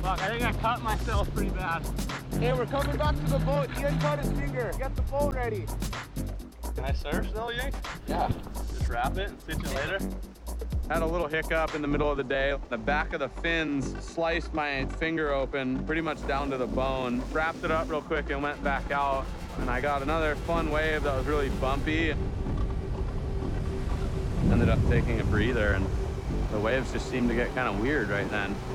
Fuck, I think I cut myself pretty bad. Hey, we're coming back to the boat. Ian cut his finger. Get the boat ready. Can I surf still, Yank? Yeah. Just wrap it and stitch it later? Had a little hiccup in the middle of the day. The back of the fins sliced my finger open pretty much down to the bone. Wrapped it up real quick and went back out. And I got another fun wave that was really bumpy. Ended up taking a breather and the waves just seemed to get kind of weird right then.